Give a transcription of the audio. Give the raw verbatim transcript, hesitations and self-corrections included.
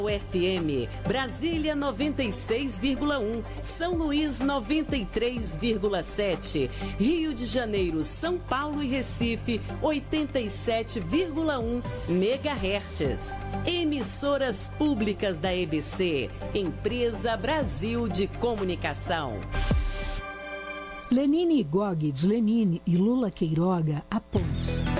F M, Brasília noventa e seis vírgula um, São Luís noventa e três vírgula sete, Rio de Janeiro, São Paulo e Recife oitenta e sete vírgula um megahertz. Emissoras públicas da E B C, Empresa Brasil de Comunicação. Lenine Gogues Lenine e Lula Queiroga apontam.